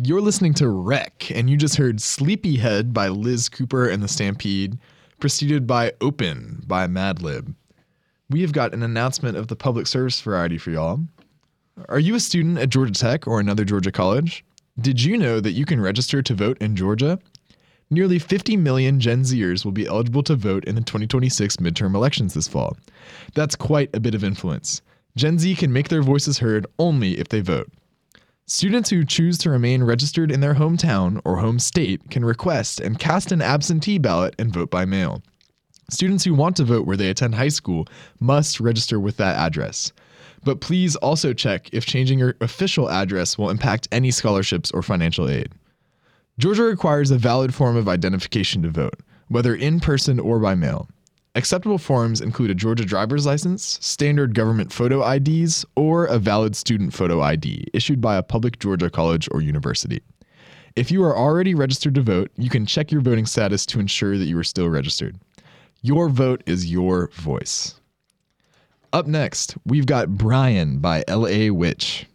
You're listening to Wreck, and you just heard Sleepyhead by Liz Cooper and the Stampede, preceded by Open by Madlib. We have got an announcement of the public service variety for y'all. Are you a student at Georgia Tech or another Georgia college? Did you know that you can register to vote in Georgia? Nearly 50 million Gen Zers will be eligible to vote in the 2026 midterm elections this fall. That's quite a bit of influence. Gen Z can make their voices heard only if they vote. Students who choose to remain registered in their hometown or home state can request and cast an absentee ballot and vote by mail. Students who want to vote where they attend high school must register with that address. But please also check if changing your official address will impact any scholarships or financial aid. Georgia requires a valid form of identification to vote, whether in person or by mail. Acceptable forms include a Georgia driver's license, standard government photo IDs, or a valid student photo ID issued by a public Georgia college or university. If you are already registered to vote, you can check your voting status to ensure that you are still registered. Your vote is your voice. Up next, we've got Brian by L.A. Witch.